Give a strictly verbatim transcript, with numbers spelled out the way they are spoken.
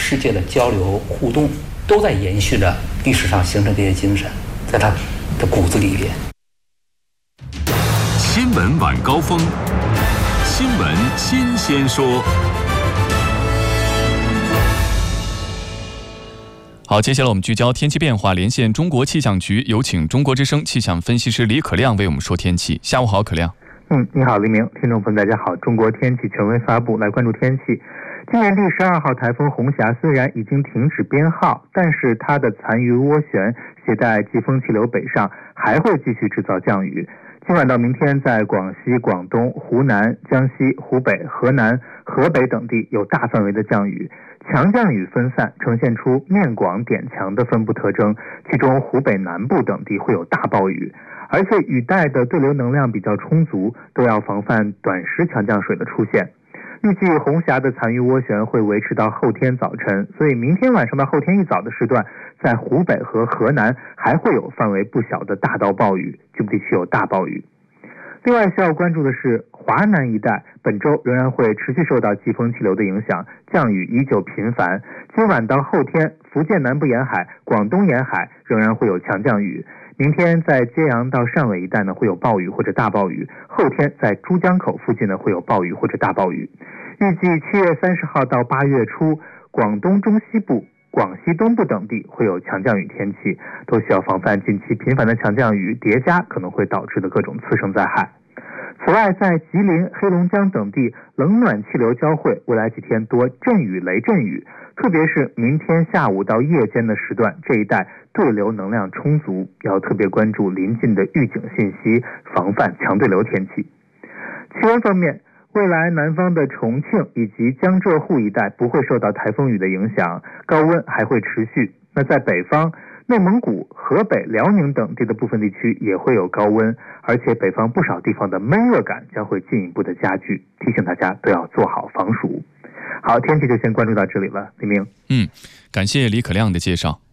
世界的交流互动，都在延续着历史上形成这些精神，在他的骨子里边。 新闻晚高峰，新闻新鲜说。 好，接下来我们聚焦天气变化，连线中国气象局，有请中国之声气象分析师李可亮为我们说天气。下午好，可亮。 嗯，你好，黎明，听众朋友大家好。中国天气权威发布，来关注天气。今年第十二号台风红霞虽然已经停止编号，但是它的残余涡旋携带季风气流北上，还会继续制造降雨。今晚到明天，在广西、广东、湖南、江西、湖北、河南、河北等地有大范围的降雨。强降雨分散，呈现出面广点强的分布特征，其中湖北南部等地会有大暴雨，而且雨带的对流能量比较充足，都要防范短时强降水的出现。预计红霞的残余涡旋会维持到后天早晨，所以明天晚上到后天一早的时段，在湖北和河南还会有范围不小的大到暴雨，局部地区有大暴雨。另外需要关注的是，华南一带本周仍然会持续受到季风气流的影响，降雨依旧频繁。今晚到后天，福建南部沿海、广东沿海仍然会有强降雨。明天在揭阳到汕尾一带呢会有暴雨或者大暴雨，后天在珠江口附近呢会有暴雨或者大暴雨。预计七月三十号到八月初，广东中西部、广西东部等地会有强降雨天气，都需要防范近期频繁的强降雨叠加可能会导致的各种次生灾害。此外，在吉林、黑龙江等地冷暖气流交汇，未来几天多阵雨、雷阵雨，特别是明天下午到夜间的时段，这一带对流能量充足，要特别关注临近的预警信息，防范强对流天气。气温方面，未来南方的重庆以及江浙沪一带不会受到台风雨的影响，高温还会持续。那在北方，内蒙古、河北、辽宁等地的部分地区也会有高温，而且北方不少地方的闷热感将会进一步的加剧，提醒大家都要做好防暑。好，天气就先关注到这里了，黎明。 嗯，感谢李可亮的介绍。